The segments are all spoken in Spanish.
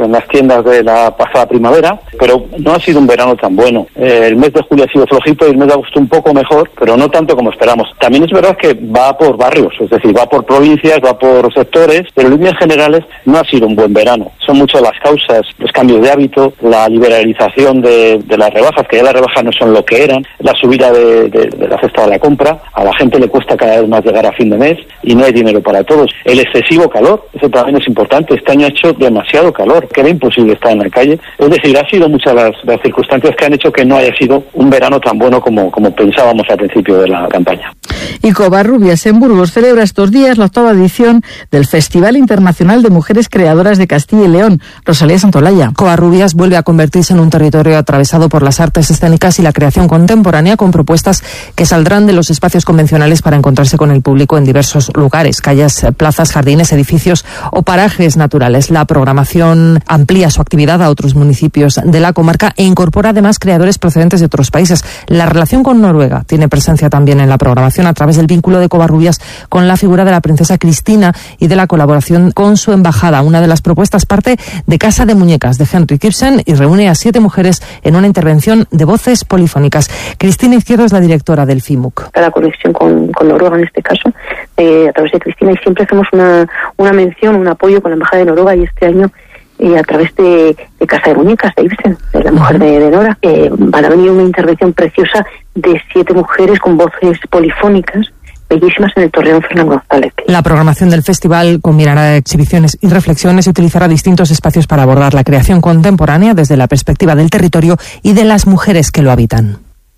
en las tiendas de la pasada primavera, pero no ha sido un verano tan bueno. El mes de julio ha sido flojito y el mes de agosto un poco mejor, pero no tanto como esperamos. También es verdad que va por barrios, es decir, va por provincias, va por sectores, pero en líneas generales no ha sido un buen verano. Son muchas las causas, los cambios de hábito, la liberalización de las rebajas, que ya las rebajas no son lo que eran, la subida de la cesta de la compra, a la gente le cuesta cada vez más llegar a fin de mes y no hay dinero para todos. El excesivo calor, eso también es importante. Este año ha hecho demasiado calor, que era imposible estar en la calle. Es decir, ha sido muchas las circunstancias que han hecho que no haya sido un verano tan bueno como pensábamos al principio de la campaña. Y Covarrubias en Burgos celebra estos días la 8ª edición del Festival Internacional de Mujeres Creadoras de Castilla y León. Rosalía Santolaya. Covarrubias vuelve a convertirse en un territorio atravesado por las artes escénicas y la creación contemporánea, con propuestas que saldrán de los espacios convencionales para encontrarse con el público en diversos lugares, calles, plazas, jardines, edificios o parajes naturales. La programación amplía su actividad a otros municipios de la comarca e incorpora además creadores procedentes de otros países. La relación con Noruega tiene presencia también en la programación a través del vínculo de Covarrubias con la figura de la princesa Cristina y de la colaboración con su embajada. Una de las propuestas parte de Casa de Muñecas de Henrik Ibsen y reúne a 7 mujeres en una intervención de voces polifónicas. Cristina Izquierdo es la directora del FIMUC. La conexión con Noruega en este caso, a través de Cristina, y siempre hacemos una mención, un apoyo con la embajada de Noruega, y este año a través de Casa de Muñecas de Ibsen, de la mujer de Nora, van a venir una intervención preciosa de 7 mujeres con voces polifónicas bellísimas en el Torreón Fernando González. La programación del festival combinará exhibiciones y reflexiones y utilizará distintos espacios para abordar la creación contemporánea desde la perspectiva del territorio y de las mujeres que lo habitan.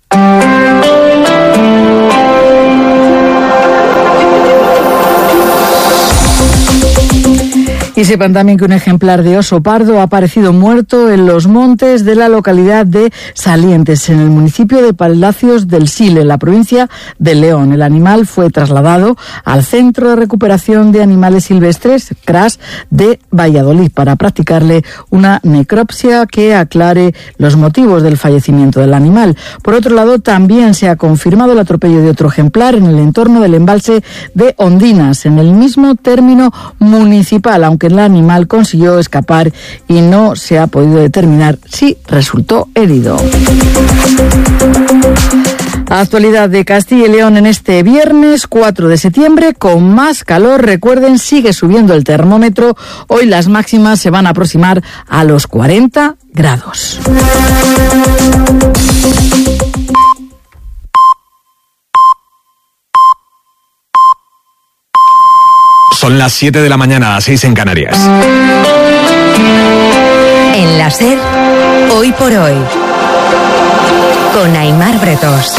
Y sepan también que un ejemplar de oso pardo ha aparecido muerto en los montes de la localidad de Salientes, en el municipio de Palacios del Sil, en la provincia de León. El animal fue trasladado al Centro de Recuperación de Animales Silvestres, CRAS, de Valladolid, para practicarle una necropsia que aclare los motivos del fallecimiento del animal. Por otro lado, también se ha confirmado el atropello de otro ejemplar en el entorno del embalse de Ondinas, en el mismo término municipal, aunque el animal consiguió escapar y no se ha podido determinar si resultó herido. Actualidad de Castilla y León en este viernes 4 de septiembre con más calor. Recuerden, sigue subiendo el termómetro. Hoy las máximas se van a aproximar a los 40 grados. Son las 7 de la mañana, las 6 en Canarias. En la SER, hoy por hoy, con Aimar Bretos.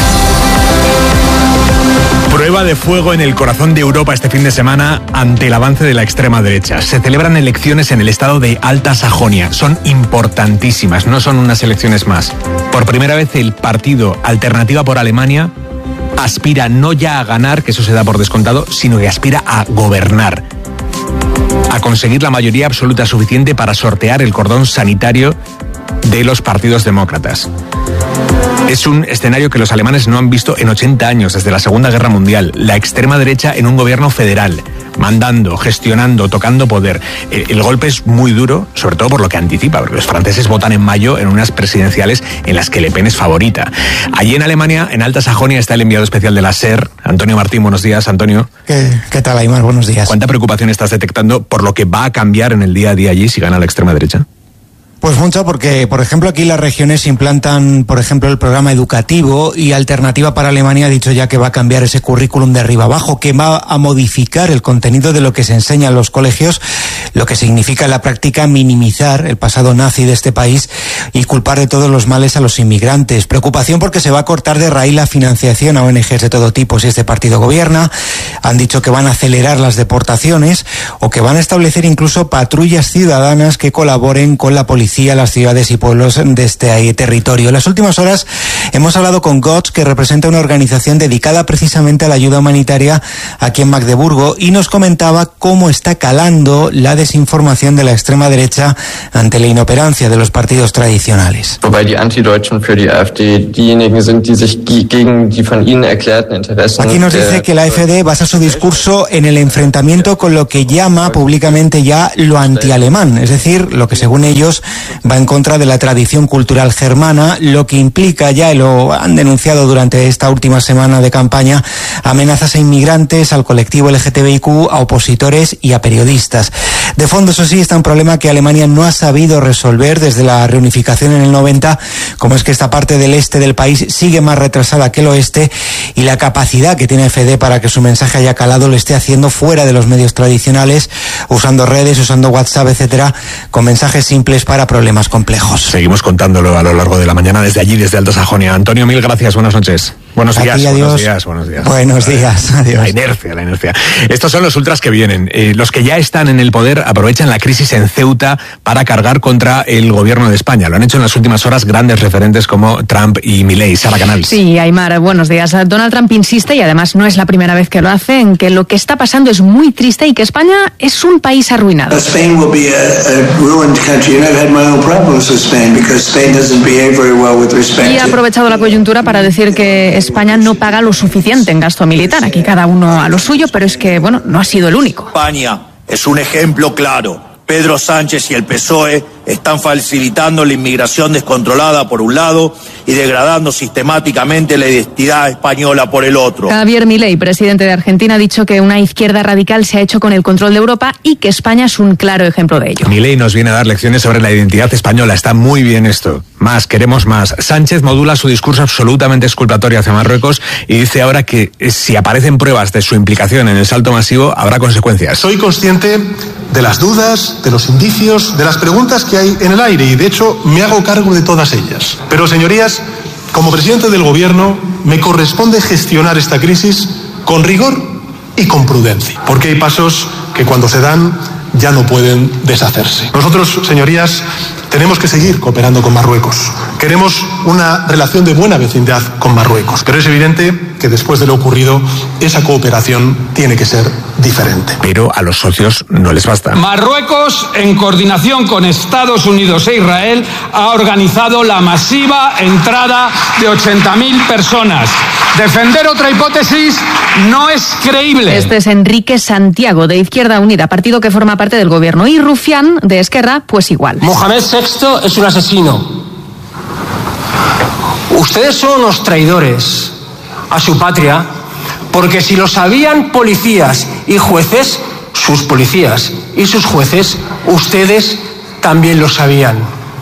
Prueba de fuego en el corazón de Europa este fin de semana ante el avance de la extrema derecha. Se celebran elecciones en el estado de Alta Sajonia. Son importantísimas, no son unas elecciones más. Por primera vez el partido Alternativa por Alemania aspira no ya a ganar, que eso se da por descontado, sino que aspira a gobernar, a conseguir la mayoría absoluta suficiente para sortear el cordón sanitario de los partidos demócratas. Es un escenario que los alemanes no han visto en 80 años, desde la Segunda Guerra Mundial. La extrema derecha en un gobierno federal, mandando, gestionando, tocando poder. El golpe es muy duro, sobre todo por lo que anticipa, porque los franceses votan en mayo en unas presidenciales en las que Le Pen es favorita. Allí en Alemania, en Alta Sajonia, está el enviado especial de la SER, Antonio Martín. Buenos días, Antonio. ¿Qué tal, Aimar? Buenos días. ¿Cuánta preocupación estás detectando por lo que va a cambiar en el día a día allí si gana la extrema derecha? Pues mucho, porque, por ejemplo, aquí las regiones implantan, por ejemplo, el programa educativo, y Alternativa para Alemania ha dicho ya que va a cambiar ese currículum de arriba abajo, que va a modificar el contenido de lo que se enseña en los colegios, lo que significa en la práctica minimizar el pasado nazi de este país y culpar de todos los males a los inmigrantes. Preocupación porque se va a cortar de raíz la financiación a ONGs de todo tipo si este partido gobierna. Han dicho que van a acelerar las deportaciones o que van a establecer incluso patrullas ciudadanas que colaboren con la policía a las ciudades y pueblos de este territorio. En las últimas horas Hemos hablado con GOTS, que representa una organización dedicada precisamente a la ayuda humanitaria aquí en Magdeburgo, y nos comentaba cómo está calando la desinformación de la extrema derecha ante la inoperancia de los partidos tradicionales. Aquí nos dice que la AfD basa su discurso en el enfrentamiento con lo que llama públicamente ya lo antialemán, es decir, lo que según ellos va en contra de la tradición cultural germana, lo que implica ya, y lo han denunciado durante esta última semana de campaña, amenazas a inmigrantes, al colectivo LGTBIQ, a opositores y a periodistas. De fondo, eso sí, está un problema que Alemania no ha sabido resolver desde la reunificación en el 90, como es que esta parte del este del país sigue más retrasada que el oeste, y la capacidad que tiene AfD para que su mensaje haya calado lo esté haciendo fuera de los medios tradicionales, usando redes, usando WhatsApp, etcétera, con mensajes simples para problemas complejos. Seguimos contándolo a lo largo de la mañana desde allí, desde Alta Sajonia. Antonio, mil gracias, buenas noches. Buenos días, buenos días. Buenos días, adiós. La inercia. Estos son los ultras que vienen. Los que ya están en el poder aprovechan la crisis en Ceuta para cargar contra el gobierno de España. Lo han hecho en las últimas horas grandes referentes como Trump y Milei. Sara Canals. Sí, Aymar, buenos días. Donald Trump insiste, y además no es la primera vez que lo hace, en que lo que está pasando es muy triste y que España es un país arruinado. Y ha aprovechado la coyuntura para decir que España no paga lo suficiente en gasto militar. Aquí cada uno a lo suyo, pero es que, no ha sido el único. España es un ejemplo claro. Pedro Sánchez y el PSOE están facilitando la inmigración descontrolada por un lado y degradando sistemáticamente la identidad española por el otro. Javier Milei, presidente de Argentina, ha dicho que una izquierda radical se ha hecho con el control de Europa y que España es un claro ejemplo de ello. Milei nos viene a dar lecciones sobre la identidad española. Está muy bien esto. Más, queremos más. Sánchez modula su discurso absolutamente exculpatorio hacia Marruecos y dice ahora que si aparecen pruebas de su implicación en el salto masivo, habrá consecuencias. Soy consciente de las dudas, de los indicios, de las preguntas que hay en el aire, y de hecho me hago cargo de todas ellas. Pero, señorías, como presidente del gobierno me corresponde gestionar esta crisis con rigor y con prudencia, porque hay pasos que cuando se dan ya no pueden deshacerse. Nosotros, señorías, tenemos que seguir cooperando con Marruecos. Queremos una relación de buena vecindad con Marruecos, pero es evidente que después de lo ocurrido, esa cooperación tiene que ser diferente. Pero a los socios no les basta. Marruecos, en coordinación con Estados Unidos e Israel, ha organizado la masiva entrada de 80.000 personas. Defender otra hipótesis no es creíble. Este es Enrique Santiago, de Izquierda Unida, partido que forma parte del gobierno, y Rufián, de Esquerra, pues igual. Mohamed VI es un asesino. Ustedes son unos traidores a su patria, porque si lo sabían policías y jueces, sus policías y sus jueces, ustedes también lo sabían.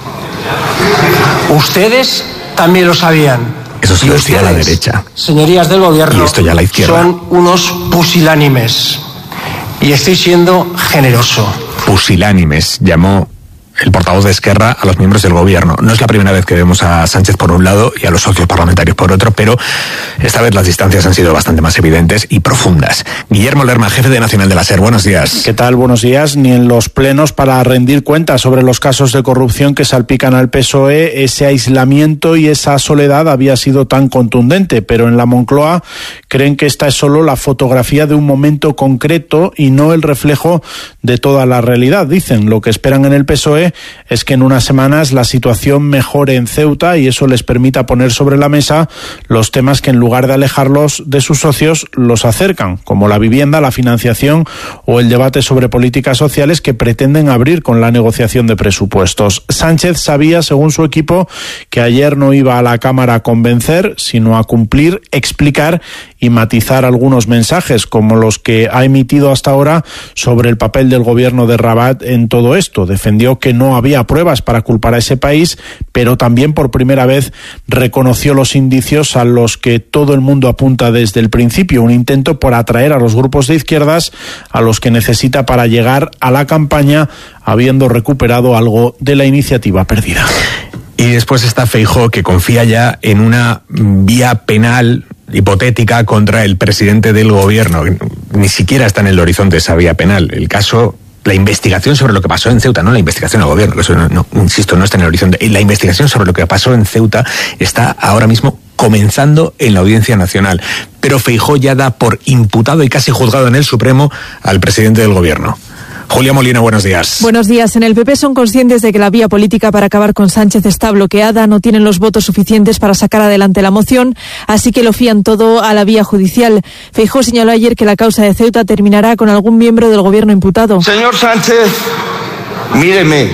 Ustedes también lo sabían. Eso se lo decía a la derecha. Señorías del gobierno, y esto ya la izquierda. Son unos pusilánimes. Y estoy siendo generoso. Pusilánimes, llamó el portavoz de Esquerra a los miembros del gobierno. No es la primera vez que vemos a Sánchez por un lado y a los socios parlamentarios por otro, pero esta vez las distancias han sido bastante más evidentes y profundas. Guillermo Lerma, jefe de Nacional de la SER, buenos días. ¿Qué tal? Buenos días. Ni en los plenos para rendir cuentas sobre los casos de corrupción que salpican al PSOE, ese aislamiento y esa soledad había sido tan contundente, pero en la Moncloa creen que esta es solo la fotografía de un momento concreto y no el reflejo de toda la realidad. Dicen, lo que esperan en el PSOE es que en unas semanas la situación mejore en Ceuta y eso les permita poner sobre la mesa los temas que en lugar de alejarlos de sus socios los acercan, como la vivienda, la financiación o el debate sobre políticas sociales que pretenden abrir con la negociación de presupuestos. Sánchez sabía, según su equipo, que ayer no iba a la Cámara a convencer, sino a cumplir, explicar y matizar algunos mensajes, como los que ha emitido hasta ahora sobre el papel del gobierno de Rabat en todo esto. Defendió que no había pruebas para culpar a ese país, pero también por primera vez reconoció los indicios a los que todo el mundo apunta desde el principio, un intento por atraer a los grupos de izquierdas a los que necesita para llegar a la campaña, habiendo recuperado algo de la iniciativa perdida. Y después está Feijóo, que confía ya en una vía penal hipotética contra el presidente del gobierno. Ni siquiera está en el horizonte esa vía penal. El caso, la investigación sobre lo que pasó en Ceuta, no la investigación al gobierno, eso no, insisto, no está en el horizonte. La investigación sobre lo que pasó en Ceuta está ahora mismo comenzando en la Audiencia Nacional. Pero Feijóo ya da por imputado y casi juzgado en el Supremo al presidente del Gobierno. Julia Molina, buenos días. Buenos días. En el PP son conscientes de que la vía política para acabar con Sánchez está bloqueada, no tienen los votos suficientes para sacar adelante la moción, así que lo fían todo a la vía judicial. Feijóo señaló ayer que la causa de Ceuta terminará con algún miembro del Gobierno imputado. Señor Sánchez, míreme,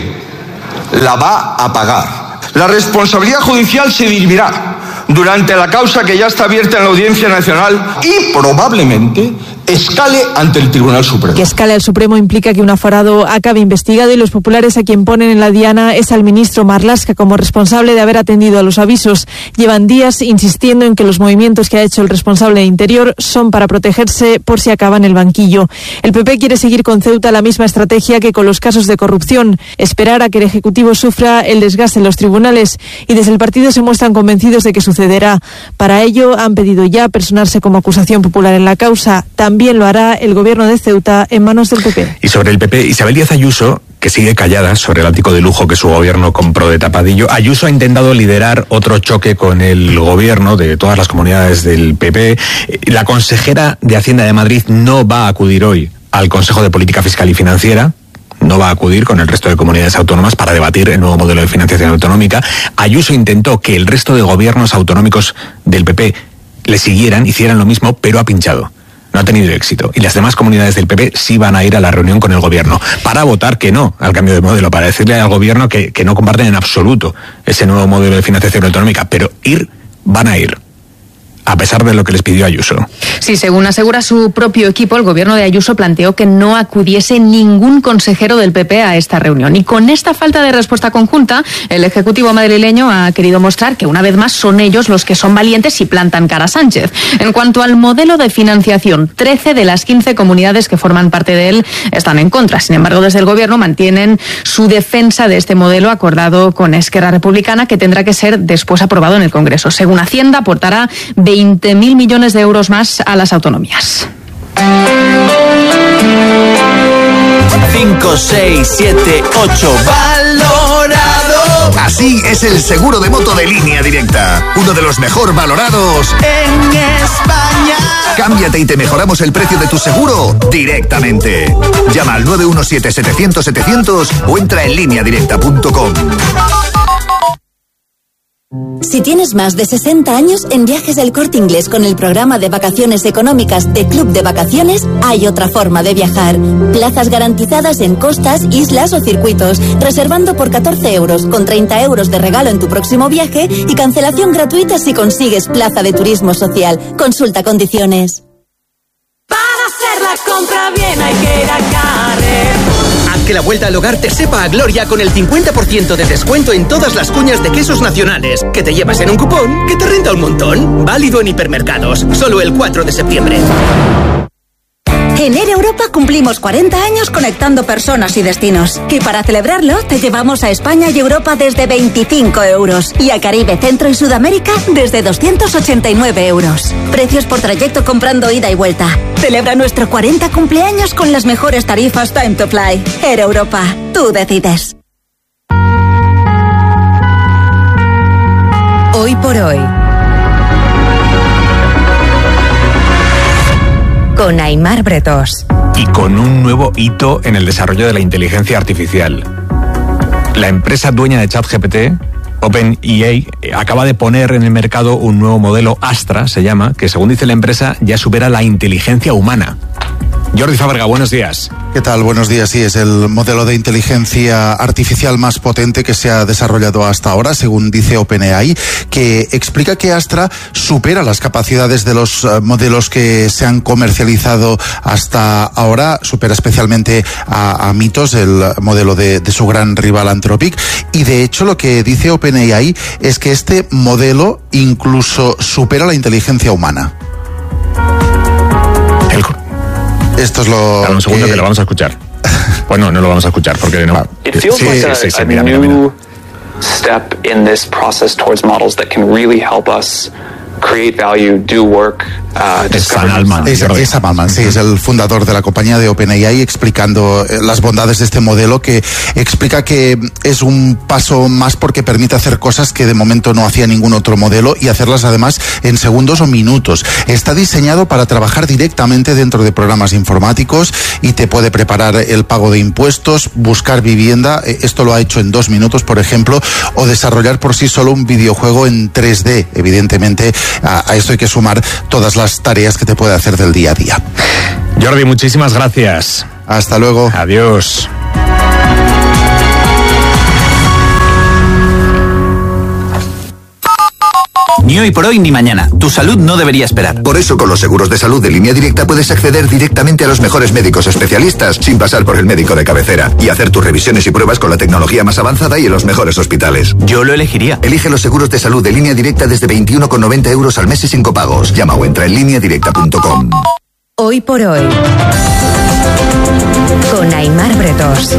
la va a pagar. La responsabilidad judicial se dirimirá durante la causa que ya está abierta en la Audiencia Nacional y probablemente escale ante el Tribunal Supremo. Que escale al Supremo implica que un aforado acabe investigado y los populares a quien ponen en la diana es al ministro Marlaska como responsable de haber atendido a los avisos. Llevan días insistiendo en que los movimientos que ha hecho el responsable de Interior son para protegerse por si acaba en el banquillo. El PP quiere seguir con Ceuta la misma estrategia que con los casos de corrupción, esperar a que el Ejecutivo sufra el desgaste en los tribunales, y desde el partido se muestran convencidos de que sucederá. Para ello han pedido ya personarse como acusación popular en la causa. También lo hará el Gobierno de Ceuta en manos del PP. Y sobre el PP, Isabel Díaz Ayuso, que sigue callada sobre el ático de lujo que su gobierno compró de tapadillo. Ayuso ha intentado liderar otro choque con el gobierno de todas las comunidades del PP. La consejera de Hacienda de Madrid no va a acudir hoy al Consejo de Política Fiscal y Financiera. No va a acudir con el resto de comunidades autónomas para debatir el nuevo modelo de financiación autonómica. Ayuso intentó que el resto de gobiernos autonómicos del PP le siguieran, hicieran lo mismo, pero ha pinchado. No ha tenido éxito. Y las demás comunidades del PP sí van a ir a la reunión con el gobierno para votar que no al cambio de modelo, para decirle al gobierno que no comparten en absoluto ese nuevo modelo de financiación autonómica. Pero van a ir, a pesar de lo que les pidió Ayuso. Sí, según asegura su propio equipo, el gobierno de Ayuso planteó que no acudiese ningún consejero del PP a esta reunión. Y con esta falta de respuesta conjunta, el Ejecutivo madrileño ha querido mostrar que una vez más son ellos los que son valientes y plantan cara a Sánchez. En cuanto al modelo de financiación, 13 de las 15 comunidades que forman parte de él están en contra. Sin embargo, desde el gobierno mantienen su defensa de este modelo acordado con Esquerra Republicana, que tendrá que ser después aprobado en el Congreso. Según Hacienda, aportará 20.000 millones de euros más a las autonomías. 5, 6, 7, 8, valorado. Así es el seguro de moto de Línea Directa, uno de los mejor valorados en España. Cámbiate y te mejoramos el precio de tu seguro directamente. Llama al 917-700-700 o entra en lineadirecta.com. Si tienes más de 60 años, en Viajes del Corte Inglés con el programa de vacaciones económicas de Club de Vacaciones hay otra forma de viajar. Plazas garantizadas en costas, islas o circuitos, reservando por 14 euros, con 30 euros de regalo en tu próximo viaje y cancelación gratuita si consigues plaza de turismo social. Consulta condiciones. Para hacer la compra bien hay que ir a Carrefour. Haz que la vuelta al hogar te sepa a gloria con el 50% de descuento en todas las cuñas de quesos nacionales, que te llevas en un cupón que te renta un montón. Válido en hipermercados, solo el 4 de septiembre. En Air Europa cumplimos 40 años conectando personas y destinos. Y para celebrarlo, te llevamos a España y Europa desde 25 euros. Y a Caribe, Centro y Sudamérica desde 289 euros. Precios por trayecto comprando ida y vuelta. Celebra nuestro 40 cumpleaños con las mejores tarifas Time to Fly. Air Europa, tú decides. Hoy por hoy. Con Aimar Bretos. Y con un nuevo hito en el desarrollo de la inteligencia artificial. La empresa dueña de ChatGPT, OpenAI, acaba de poner en el mercado un nuevo modelo, Astra se llama, que según dice la empresa ya supera la inteligencia humana. Jordi Fábrega, buenos días. ¿Qué tal? Buenos días. Sí, es el modelo de inteligencia artificial más potente que se ha desarrollado hasta ahora, según dice OpenAI, que explica que Astra supera las capacidades de los modelos que se han comercializado hasta ahora, supera especialmente a Mythos, el modelo de su gran rival Anthropic, y de hecho lo que dice OpenAI es que este modelo incluso supera la inteligencia humana. Esto es lo. Dame un segundo que lo vamos a escuchar. Pues no lo vamos a escuchar porque no. Sí, mira. Step in this process towards models that can really help us Es Sam Altman. Es Sam Altman, sí, es el fundador de la compañía de OpenAI, explicando las bondades de este modelo, que explica que es un paso más porque permite hacer cosas que de momento no hacía ningún otro modelo y hacerlas además en segundos o minutos. Está diseñado para trabajar directamente dentro de programas informáticos y te puede preparar el pago de impuestos, buscar vivienda, esto lo ha hecho en 2 minutos, por ejemplo, o desarrollar por sí solo un videojuego en 3D. Evidentemente, a esto hay que sumar todas las tareas que te puede hacer del día a día. Jordi, muchísimas gracias. Hasta luego. Adiós. Ni hoy por hoy ni mañana. Tu salud no debería esperar. Por eso, con los seguros de salud de Línea Directa puedes acceder directamente a los mejores médicos especialistas sin pasar por el médico de cabecera y hacer tus revisiones y pruebas con la tecnología más avanzada y en los mejores hospitales. Yo lo elegiría. Elige los seguros de salud de Línea Directa desde 21,90 euros al mes y sin copagos. Llama o entra en lineadirecta.com. Hoy por hoy. Con Aimar Bretos.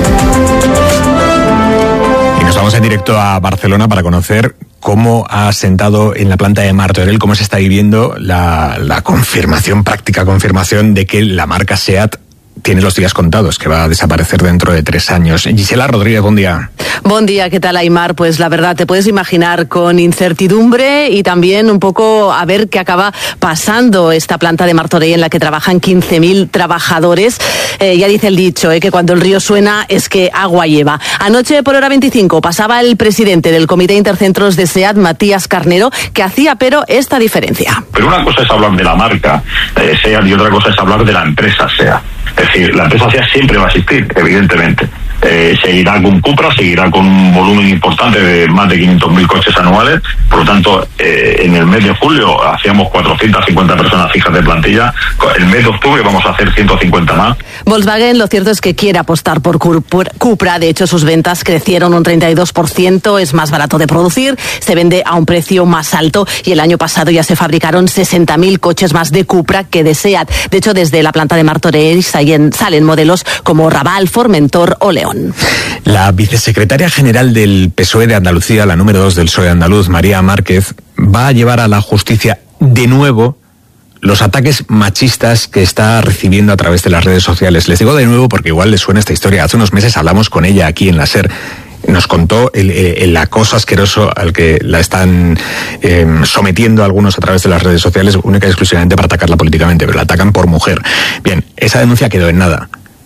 Y nos vamos en directo a Barcelona para conocer cómo ha sentado en la planta de Martorell, cómo se está viviendo la confirmación, práctica confirmación de que la marca SEAT tiene los días contados, que va a desaparecer dentro de 3 años. Gisela Rodríguez, buen día. Buen día, ¿qué tal, Aimar? Pues la verdad, te puedes imaginar con incertidumbre y también un poco a ver qué acaba pasando esta planta de Martorell en la que trabajan 15.000 trabajadores. Ya dice el dicho, que cuando el río suena es que agua lleva. Anoche por hora 25 pasaba el presidente del Comité Intercentros de SEAT, Matías Carnero, que hacía pero esta diferencia. Pero una cosa es hablar de la marca SEAT y otra cosa es hablar de la empresa SEAT. Es decir, la empresa SEAT siempre va a existir, evidentemente. Seguirá con Cupra, seguirá con un volumen importante de más de 500.000 coches anuales. Por lo tanto, en el mes de julio hacíamos 450 personas fijas de plantilla. El mes de octubre vamos a hacer 150 más. Volkswagen, lo cierto es que quiere apostar por Cupra. De hecho, sus ventas crecieron un 32%. Es más barato de producir, se vende a un precio más alto y el año pasado ya se fabricaron 60.000 coches más de Cupra que de SEAT. De hecho, desde la planta de Martorell salen modelos como Raval, Formentor o León. La vicesecretaria general del PSOE de Andalucía, la número 2 del PSOE andaluz, María Márquez, va a llevar a la justicia de nuevo los ataques machistas que está recibiendo a través de las redes sociales. Les digo de nuevo porque igual les suena esta historia. Hace unos meses hablamos con ella aquí en la SER. Nos contó el acoso asqueroso al que la están sometiendo algunos a través de las redes sociales, única y exclusivamente para atacarla políticamente, pero la atacan por mujer. Bien, esa denuncia quedó en nada.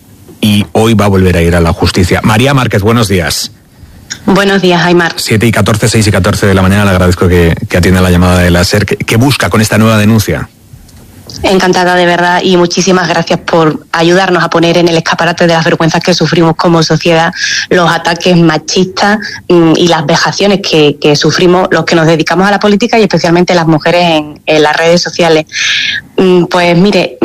Y hoy va a volver a ir a la justicia. María Márquez, buenos días. Buenos días, Aimar. 7:14, 6:14 de la mañana. Le agradezco que atienda la llamada de la SER. ¿Qué busca con esta nueva denuncia? Encantada, de verdad, y muchísimas gracias por ayudarnos a poner en el escaparate de las vergüenzas que sufrimos como sociedad los ataques machistas y las vejaciones que sufrimos los que nos dedicamos a la política y especialmente las mujeres en las redes sociales. Pues mire,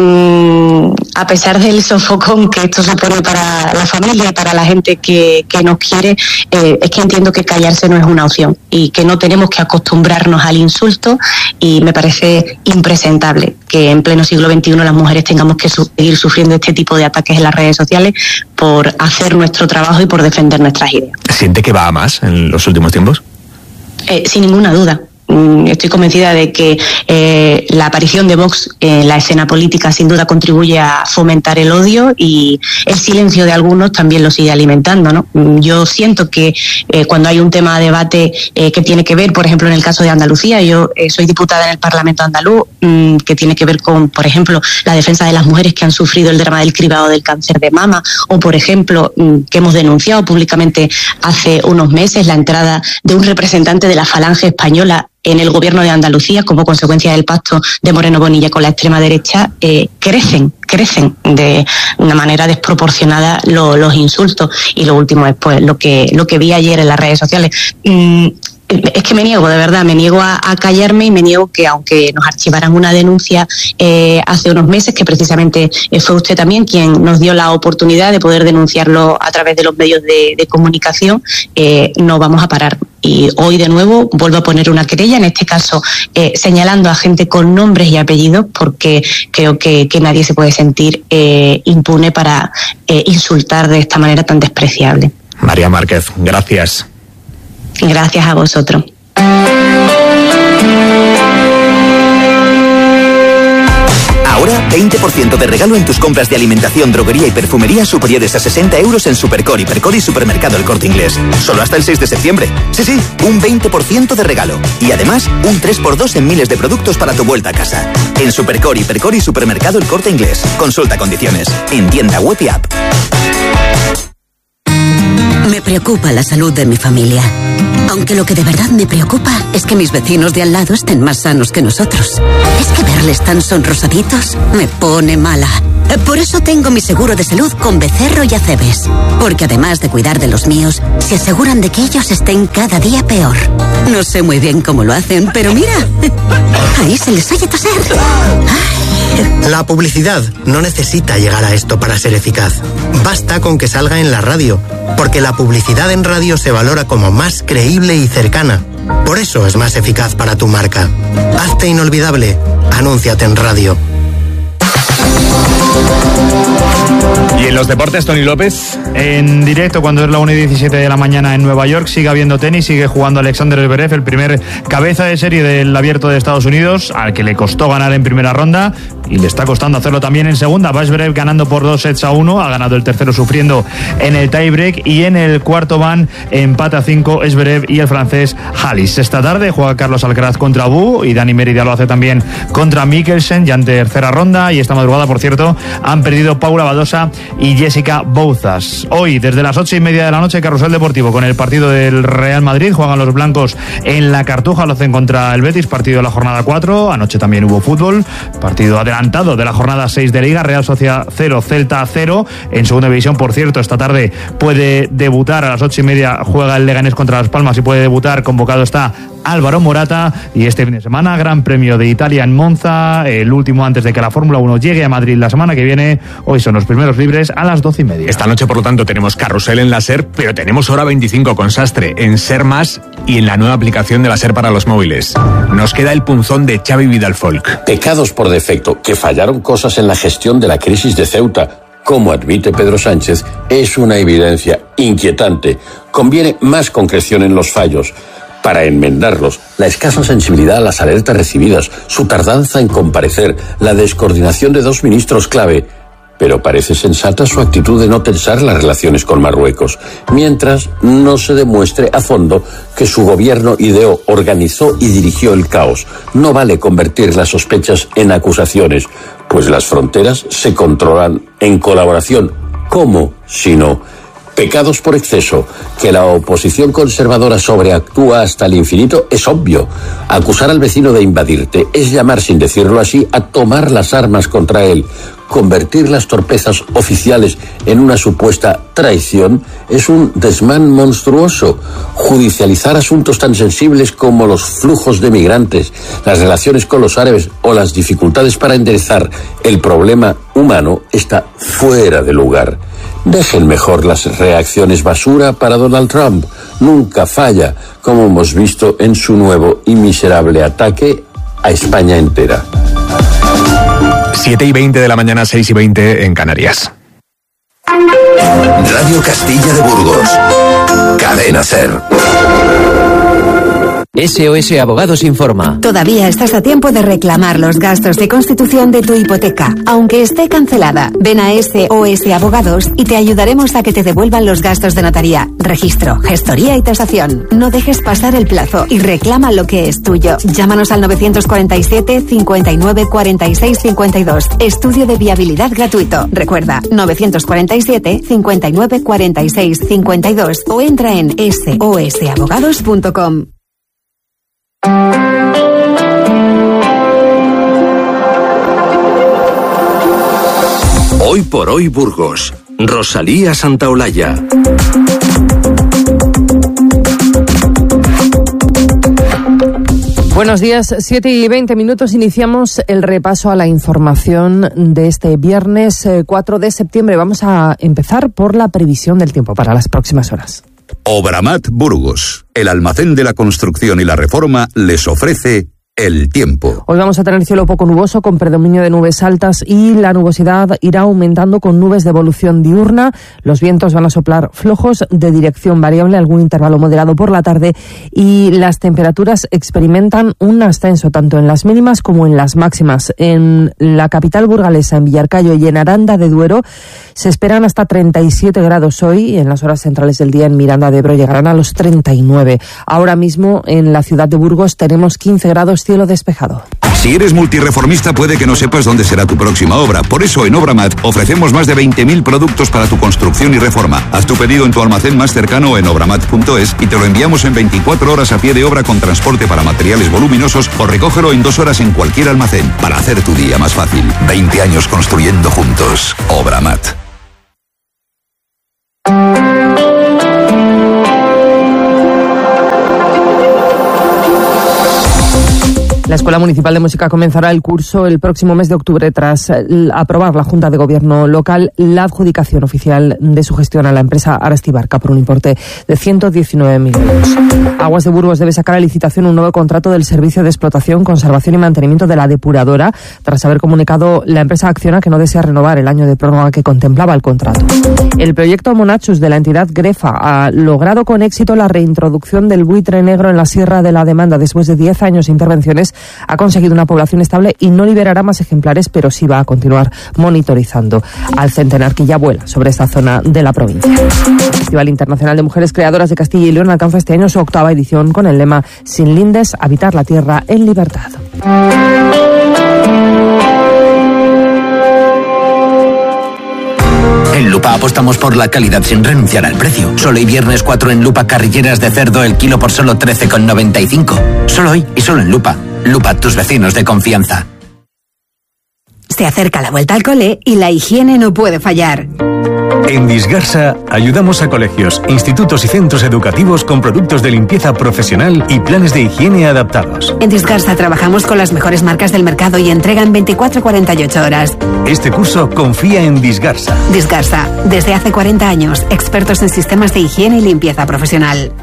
a pesar del sofocón que esto supone para la familia, para la gente que nos quiere, es que entiendo que callarse no es una opción y que no tenemos que acostumbrarnos al insulto, y me parece impresentable que en pleno siglo XXI las mujeres tengamos que seguir sufriendo este tipo de ataques en las redes sociales por hacer nuestro trabajo y por defender nuestras ideas. ¿Siente que va a más en los últimos tiempos? Sin ninguna duda. Estoy convencida de que la aparición de Vox en la escena política sin duda contribuye a fomentar el odio, y el silencio de algunos también lo sigue alimentando, ¿no? Yo siento que cuando hay un tema de debate que tiene que ver, por ejemplo, en el caso de Andalucía, yo soy diputada en el Parlamento andaluz, que tiene que ver con, por ejemplo, la defensa de las mujeres que han sufrido el drama del cribado del cáncer de mama, o, por ejemplo, que hemos denunciado públicamente hace unos meses la entrada de un representante de la Falange española en el gobierno de Andalucía como consecuencia del pacto de Moreno Bonilla con la extrema derecha. Crecen de una manera desproporcionada los insultos, y lo último es pues lo que vi ayer en las redes sociales. Es que me niego, de verdad, me niego a callarme, y me niego que, aunque nos archivaran una denuncia hace unos meses, que precisamente fue usted también quien nos dio la oportunidad de poder denunciarlo a través de los medios de comunicación, no vamos a parar. Y hoy de nuevo vuelvo a poner una querella, en este caso señalando a gente con nombres y apellidos, porque creo que nadie se puede sentir impune para insultar de esta manera tan despreciable. María Márquez, gracias. Gracias a vosotros. 20% de regalo en tus compras de alimentación, droguería y perfumería superiores a 60 euros en Supercor, Hipercor y Supermercado El Corte Inglés. Solo hasta el 6 de septiembre. Sí, un 20% de regalo. Y además, un 3x2 en miles de productos para tu vuelta a casa. En Supercor, Hipercor y Supermercado El Corte Inglés. Consulta condiciones. En tienda web y app. Me preocupa la salud de mi familia. Aunque lo que de verdad me preocupa es que mis vecinos de al lado estén más sanos que nosotros. Es que verles tan sonrosaditos me pone mala. Por eso tengo mi seguro de salud con Becerro y Acebes. Porque además de cuidar de los míos, se aseguran de que ellos estén cada día peor. No sé muy bien cómo lo hacen, pero mira, ahí se les oye toser. La publicidad no necesita llegar a esto para ser eficaz. Basta con que salga en la radio, porque la publicidad en radio se valora como más creíble y cercana. Por eso es más eficaz para tu marca. Hazte inolvidable. Anúnciate en radio. ¿Y en los deportes, Tony López? En directo, cuando es la 1:17 de la mañana en Nueva York, sigue habiendo tenis, sigue jugando Alexander Zverev, el primer cabeza de serie del Abierto de Estados Unidos, al que le costó ganar en primera ronda y le está costando hacerlo también en segunda. Va Zverev ganando por 2-1, ha ganado el tercero sufriendo en el tiebreak, y en el cuarto van empate a 5 Zverev y el francés Halis. Esta tarde juega Carlos Alcaraz contra Bu y Dani Mérida lo hace también contra Mikkelsen, ya en tercera ronda, y esta madrugada, por cierto, han perdido Paula Badosa y Jessica Bouzas. Hoy, desde las 8:30 de la noche, Carrusel Deportivo con el partido del Real Madrid. Juegan los blancos en la Cartuja, lo hacen contra el Betis, partido de la jornada 4. Anoche también hubo fútbol, partido adelantado de la jornada 6 de Liga. Real Sociedad 0, Celta 0. En segunda división, por cierto, esta tarde puede debutar a las 8:30, juega el Leganés contra Las Palmas y puede debutar, convocado está Álvaro Morata. Y este fin de semana, Gran Premio de Italia en Monza, el último antes de que la Fórmula 1 llegue a Madrid la semana que viene. Hoy son los primeros libres a las 12:30. Esta noche, por lo tanto, tenemos carrusel en la SER, pero tenemos hora 25 con Sastre en SER Más y en la nueva aplicación de la SER para los móviles. Nos queda el punzón de Xavi Vidal Folk. Pecados por defecto, que fallaron cosas en la gestión de la crisis de Ceuta, como admite Pedro Sánchez, es una evidencia inquietante. Conviene más concreción en los fallos. Para enmendarlos, la escasa sensibilidad a las alertas recibidas, su tardanza en comparecer, la descoordinación de dos ministros clave. Pero parece sensata su actitud de no tensar las relaciones con Marruecos, mientras no se demuestre a fondo que su gobierno ideó, organizó y dirigió el caos. No vale convertir las sospechas en acusaciones, pues las fronteras se controlan en colaboración. ¿Cómo, si no? Pecados por exceso. Que la oposición conservadora sobreactúa hasta el infinito es obvio. Acusar al vecino de invadirte es llamar, sin decirlo así, a tomar las armas contra él. Convertir las torpezas oficiales en una supuesta traición es un desmán monstruoso. Judicializar asuntos tan sensibles como los flujos de migrantes, las relaciones con los árabes o las dificultades para enderezar el problema humano está fuera de lugar. Dejen mejor las reacciones basura para Donald Trump. Nunca falla, como hemos visto en su nuevo y miserable ataque a España entera. 7:20 de la mañana, 6:20 en Canarias. Radio Castilla de Burgos. Cadena SER. SOS Abogados informa. Todavía estás a tiempo de reclamar los gastos de constitución de tu hipoteca, aunque esté cancelada. Ven a SOS Abogados y te ayudaremos a que te devuelvan los gastos de notaría, registro, gestoría y tasación. No dejes pasar el plazo y reclama lo que es tuyo. Llámanos al 947 59 46 52. Estudio de viabilidad gratuito. Recuerda, 947 59 46 52 o entra en sosabogados.com. Hoy por hoy Burgos. Rosalía Santaolalla. Buenos días, 7:20. Iniciamos el repaso a la información de este viernes 4 de septiembre. Vamos a empezar por la previsión del tiempo para las próximas horas. Obramat Burgos, el almacén de la construcción y la reforma, les ofrece El tiempo. Hoy vamos a tener cielo poco nuboso con predominio de nubes altas y la nubosidad irá aumentando con nubes de evolución diurna. Los vientos van a soplar flojos de dirección variable, algún intervalo moderado por la tarde, y las temperaturas experimentan un ascenso tanto en las mínimas como en las máximas. En la capital burgalesa, en Villarcayo y en Aranda de Duero, se esperan hasta 37 grados hoy. En las horas centrales del día en Miranda de Ebro llegarán a los 39. Ahora mismo en la ciudad de Burgos tenemos 15 grados, cielo despejado. Si eres multireformista, puede que no sepas dónde será tu próxima obra. Por eso en Obramat ofrecemos más de 20.000 productos para tu construcción y reforma. Haz tu pedido en tu almacén más cercano en obramat.es y te lo enviamos en 24 horas a pie de obra con transporte para materiales voluminosos, o recógelo en 2 horas en cualquier almacén para hacer tu día más fácil. 20 años construyendo juntos. Obramat. La Escuela Municipal de Música comenzará el curso el próximo mes de octubre tras aprobar la Junta de Gobierno local la adjudicación oficial de su gestión a la empresa Arastibarca por un importe de 119.000 euros. Aguas de Burgos debe sacar a licitación un nuevo contrato del servicio de explotación, conservación y mantenimiento de la depuradora, tras haber comunicado la empresa Acciona que no desea renovar el año de prórroga que contemplaba el contrato. El proyecto Monachus de la entidad Grefa ha logrado con éxito la reintroducción del buitre negro en la Sierra de la Demanda. Después de 10 años de intervenciones, ha conseguido una población estable y no liberará más ejemplares, pero sí va a continuar monitorizando al centenar que ya vuela sobre esta zona de la provincia. El Festival Internacional de Mujeres Creadoras de Castilla y León alcanza este año su 8ª edición con el lema Sin lindes, habitar la tierra en libertad. En Lupa apostamos por la calidad sin renunciar al precio. Solo hoy viernes 4 en Lupa carrilleras de cerdo el kilo por solo 13,95. Solo hoy y solo en Lupa. Lupa, tus vecinos de confianza. Se acerca la vuelta al cole y la higiene no puede fallar. En Disgarsa ayudamos a colegios, institutos y centros educativos con productos de limpieza profesional y planes de higiene adaptados. En Disgarsa trabajamos con las mejores marcas del mercado y entrega en 24-48 horas. Este curso confía en Disgarsa. Disgarsa, desde hace 40 años, expertos en sistemas de higiene y limpieza profesional.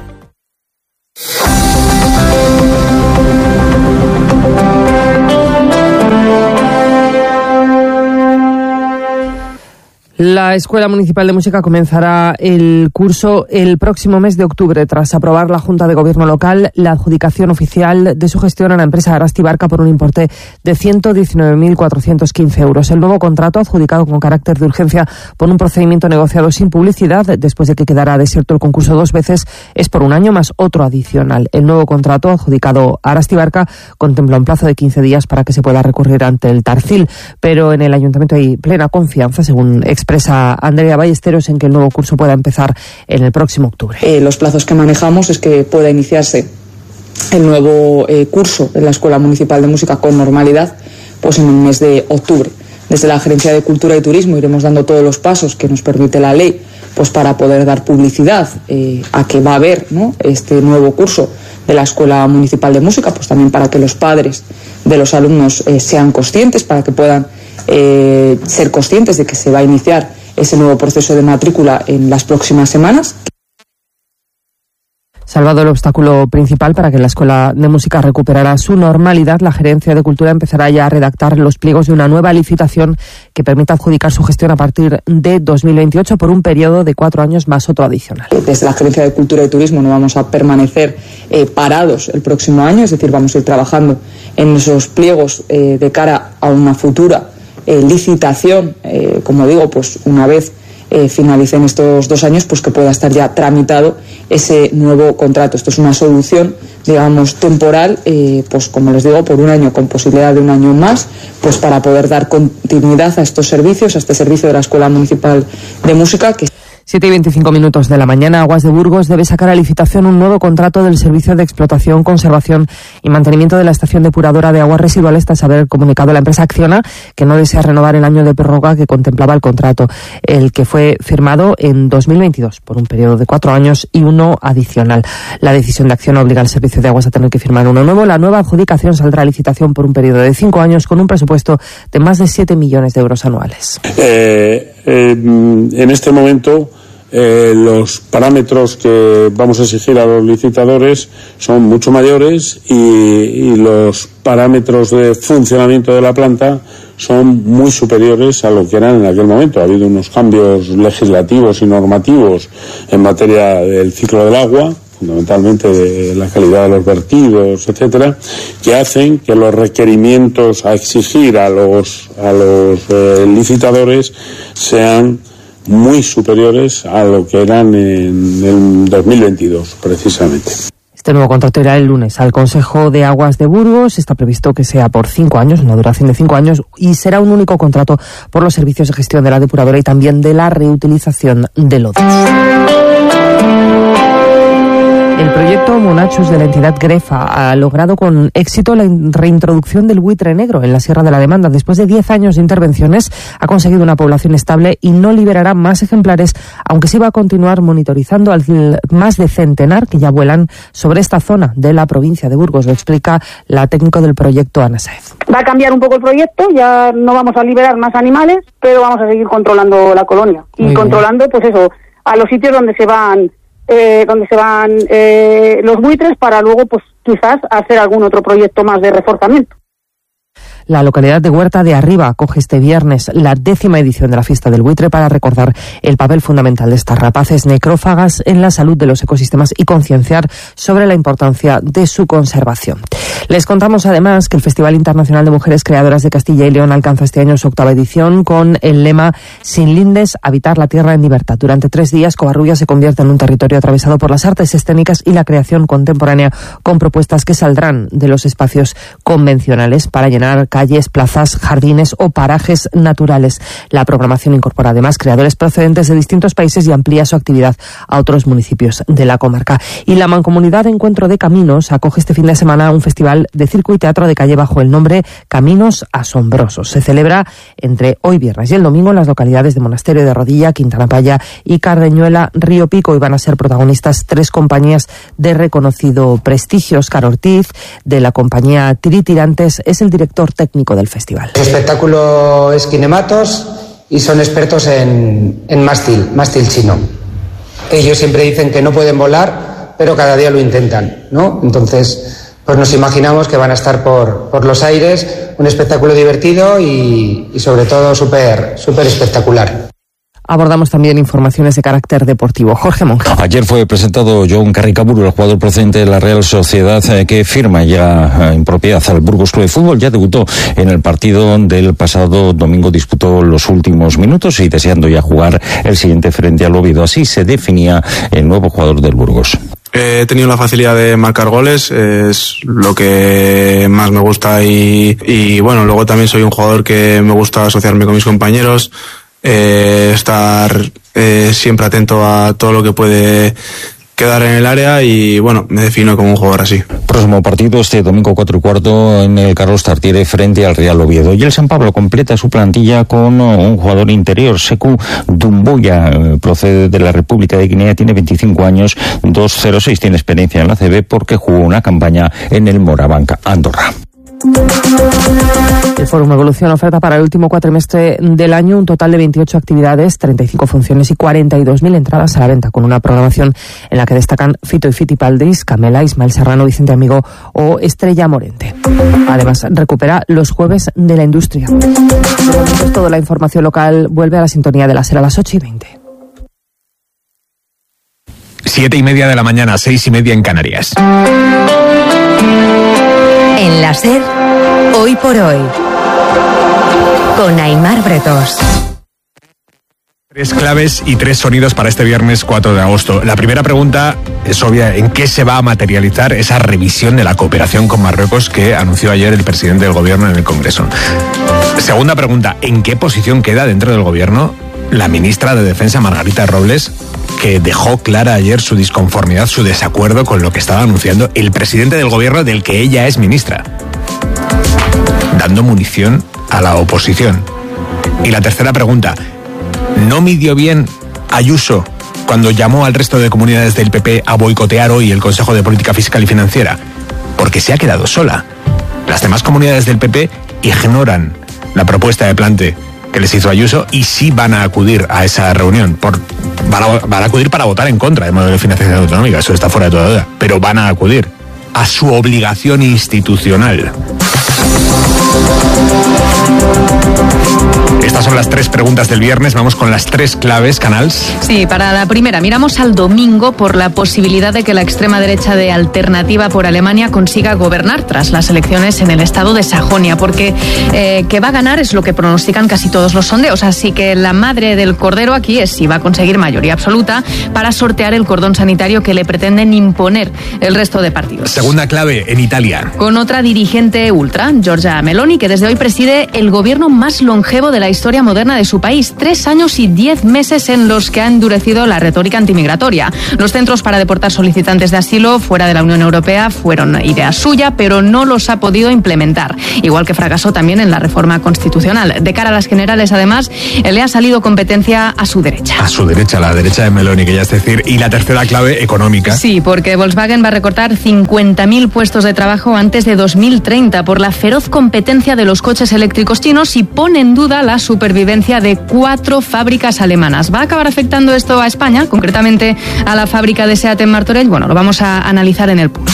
La Escuela Municipal de Música comenzará el curso el próximo mes de octubre, tras aprobar la Junta de Gobierno local la adjudicación oficial de su gestión a la empresa Arastibarca por un importe de 119.415 euros. El nuevo contrato, adjudicado con carácter de urgencia por un procedimiento negociado sin publicidad, después de que quedara desierto el concurso 2 veces, es por un año más otro adicional. El nuevo contrato, adjudicado a Arastibarca, contempla un plazo de 15 días para que se pueda recurrir ante el Tarcil, pero en el Ayuntamiento hay plena confianza, según expresa Andrea Ballesteros, en que el nuevo curso pueda empezar en el próximo octubre. Los plazos que manejamos es que pueda iniciarse el nuevo curso en la Escuela Municipal de Música con normalidad, pues en el mes de octubre. Desde la Gerencia de Cultura y Turismo iremos dando todos los pasos que nos permite la ley, pues para poder dar publicidad a que va a haber, ¿no?, este nuevo curso de la Escuela Municipal de Música, pues también para que los padres de los alumnos sean conscientes, para que puedan ser conscientes de que se va a iniciar ese nuevo proceso de matrícula en las próximas semanas. Salvado el obstáculo principal para que la Escuela de Música recuperara su normalidad, la Gerencia de Cultura empezará ya a redactar los pliegos de una nueva licitación que permita adjudicar su gestión a partir de 2028 por un periodo de 4 años más otro adicional. Desde la Gerencia de Cultura y Turismo no vamos a permanecer parados el próximo año, es decir, vamos a ir trabajando en esos pliegos de cara a una futura licitación, como digo, pues una vez finalicen estos 2 años, pues que pueda estar ya tramitado ese nuevo contrato. Esto es una solución, digamos, temporal, pues como les digo, por un año, con posibilidad de un año más, pues para poder dar continuidad a estos servicios, a este servicio de la Escuela Municipal de Música. 7:25 de la mañana, Aguas de Burgos debe sacar a licitación un nuevo contrato del servicio de explotación, conservación y mantenimiento de la estación depuradora de aguas residuales, tras haber comunicado a la empresa Acciona que no desea renovar el año de prórroga que contemplaba el contrato, el que fue firmado en 2022 por un periodo de 4 años y uno adicional. La decisión de Acciona obliga al servicio de aguas a tener que firmar uno nuevo. La nueva adjudicación saldrá a licitación por un periodo de 5 años con un presupuesto de más de 7 millones de euros anuales. En este momento los parámetros que vamos a exigir a los licitadores son mucho mayores y los parámetros de funcionamiento de la planta son muy superiores a lo que eran en aquel momento. Ha habido unos cambios legislativos y normativos en materia del ciclo del agua, fundamentalmente de la calidad de los vertidos, etcétera, que hacen que los requerimientos a exigir a los licitadores sean muy superiores a lo que eran en el 2022, precisamente. Este nuevo contrato irá el lunes al Consejo de Aguas de Burgos. Está previsto que sea por 5 años, una duración de 5 años, y será un único contrato por los servicios de gestión de la depuradora y también de la reutilización de lodos. El proyecto Monachos de la entidad Grefa ha logrado con éxito la reintroducción del buitre negro en la Sierra de la Demanda. Después de 10 años de intervenciones, ha conseguido una población estable y no liberará más ejemplares, aunque sí va a continuar monitorizando al más de centenar que ya vuelan sobre esta zona de la provincia de Burgos. Lo explica la técnico del proyecto, Ana Saez. Va a cambiar un poco el proyecto, ya no vamos a liberar más animales, pero vamos a seguir controlando la colonia. Y controlando, pues eso, a los sitios donde se van los buitres, para luego pues quizás hacer algún otro proyecto más de reforzamiento. La localidad de Huerta de Arriba acoge este viernes la 10ª edición de la Fiesta del Buitre para recordar el papel fundamental de estas rapaces necrófagas en la salud de los ecosistemas y concienciar sobre la importancia de su conservación. Les contamos además que el Festival Internacional de Mujeres Creadoras de Castilla y León alcanza este año su 8ª edición con el lema Sin lindes, habitar la tierra en libertad. Durante 3 días, Covarrubias se convierte en un territorio atravesado por las artes escénicas y la creación contemporánea, con propuestas que saldrán de los espacios convencionales para llenar calles, plazas, jardines o parajes naturales. La programación incorpora además creadores procedentes de distintos países y amplía su actividad a otros municipios de la comarca. Y la Mancomunidad de Encuentro de Caminos acoge este fin de semana un festival de circo y teatro de calle bajo el nombre Caminos Asombrosos. Se celebra entre hoy viernes y el domingo en las localidades de Monasterio de Rodilla, Quintana Paya y Cardeñuela, Río Pico, y van a ser protagonistas 3 compañías de reconocido prestigio. Óscar Ortiz, de la compañía Tiritirantes, es el director técnico del festival. El espectáculo es Kinematos y son expertos en mástil chino. Ellos siempre dicen que no pueden volar, pero cada día lo intentan, ¿no? Entonces, pues nos imaginamos que van a estar por los aires, un espectáculo divertido y sobre todo súper espectacular. Abordamos también informaciones de carácter deportivo. Jorge Monge. Ayer fue presentado John Carricaburu, el jugador procedente de la Real Sociedad, que firma ya en propiedad al Burgos Club de Fútbol. Ya debutó en el partido del pasado domingo, disputó los últimos minutos y deseando ya jugar el siguiente frente al Oviedo. Así se definía el nuevo jugador del Burgos. He tenido la facilidad de marcar goles, es lo que más me gusta y bueno, luego también soy un jugador que me gusta asociarme con mis compañeros, estar siempre atento a todo lo que puede quedar en el área y bueno, me defino como un jugador así. Próximo partido este domingo 4:15 en el Carlos Tartiere frente al Real Oviedo. Y el San Pablo completa su plantilla con un jugador interior, Sekou Doumbouya, procede de la República de Guinea, tiene 25 años, 2.06, tiene experiencia en la CB porque jugó una campaña en el Morabanc Andorra. El Fórum Evolución oferta para el último cuatrimestre del año un total de 28 actividades, 35 funciones y 42.000 entradas a la venta, con una programación en la que destacan Fito y Fitipaldis, Camela, Ismael Serrano, Vicente Amigo o Estrella Morente. Además, recupera los jueves de la industria. Pues toda la información local vuelve a la sintonía de la SER a las 8:20. 7:30 de la mañana, 6:30 en Canarias. En la SER, Hoy por Hoy, con Aimar Bretos. 3 claves y 3 sonidos para este viernes 4 de agosto. La primera pregunta es obvia: ¿en qué se va a materializar esa revisión de la cooperación con Marruecos que anunció ayer el presidente del gobierno en el Congreso? Segunda pregunta: ¿en qué posición queda dentro del gobierno la ministra de Defensa, Margarita Robles, que dejó clara ayer su disconformidad, su desacuerdo con lo que estaba anunciando el presidente del gobierno del que ella es ministra, dando munición a la oposición? Y la tercera pregunta: ¿no midió bien Ayuso cuando llamó al resto de comunidades del PP a boicotear hoy el Consejo de Política Fiscal y Financiera? Porque se ha quedado sola. Las demás comunidades del PP ignoran la propuesta de Plante que les hizo Ayuso, y sí van a acudir a esa reunión. Van a acudir para votar en contra del modelo de financiación autonómica, eso está fuera de toda duda, pero van a acudir a su obligación institucional. Estas son las 3 preguntas del viernes. Vamos con las 3 claves, Canals. Sí, para la primera, miramos al domingo por la posibilidad de que la extrema derecha de Alternativa por Alemania consiga gobernar tras las elecciones en el estado de Sajonia, porque que va a ganar es lo que pronostican casi todos los sondeos. Así que la madre del cordero aquí es si va a conseguir mayoría absoluta para sortear el cordón sanitario que le pretenden imponer el resto de partidos. Segunda clave, en Italia. Con otra dirigente ultra, Giorgia Meloni, que desde hoy preside el gobierno más longevo de la historia moderna de su país. 3 años y 10 meses en los que ha endurecido la retórica antimigratoria. Los centros para deportar solicitantes de asilo fuera de la Unión Europea fueron idea suya, pero no los ha podido implementar. Igual que fracasó también en la reforma constitucional. De cara a las generales, además, le ha salido competencia a su derecha. A su derecha, la derecha de Meloni, que ya es decir. Y la tercera clave, económica. Sí, porque Volkswagen va a recortar 50.000 puestos de trabajo antes de 2030 por la feroz competencia de los coches eléctricos chinos y pone en duda la supervivencia de 4 fábricas alemanas. ¿Va a acabar afectando esto a España, concretamente a la fábrica de SEAT en Martorell? Bueno, lo vamos a analizar en el PUS.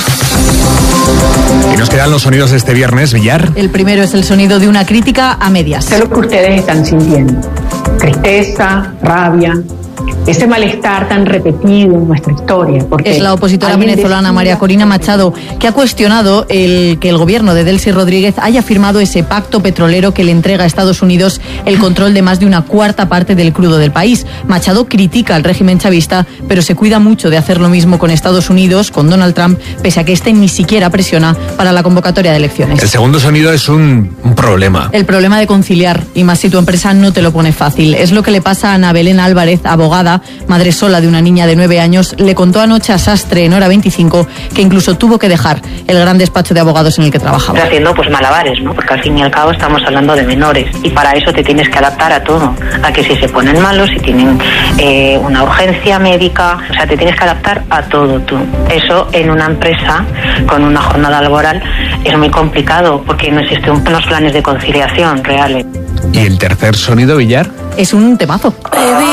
Y nos quedan los sonidos de este viernes, Villar. El primero es el sonido de una crítica a medias. Sé lo que ustedes están sintiendo. Tristeza, rabia, ese malestar tan repetido en nuestra historia. Porque es la opositora venezolana María Corina Machado, que ha cuestionado que el gobierno de Delcy Rodríguez haya firmado ese pacto petrolero que le entrega a Estados Unidos el control de más de una cuarta parte del crudo del país. Machado critica al régimen chavista, pero se cuida mucho de hacer lo mismo con Estados Unidos, con Donald Trump, pese a que este ni siquiera presiona para la convocatoria de elecciones. El segundo sonido es un problema. El problema de conciliar, y más si tu empresa no te lo pone fácil. Es lo que le pasa a Ana Belén Álvarez, abogada, madre sola de una niña de 9 años, le contó anoche a Sastre en Hora 25 que incluso tuvo que dejar el gran despacho de abogados en el que trabajaba. Estoy haciendo pues malabares, ¿no? Porque al fin y al cabo estamos hablando de menores y para eso te tienes que adaptar a todo, a que si se ponen malos, si tienen una urgencia médica, o sea, te tienes que adaptar a todo tú. Eso en una empresa con una jornada laboral es muy complicado porque no existen unos planes de conciliación reales. ¿Y el tercer sonido, Villar? Es un temazo. Baby,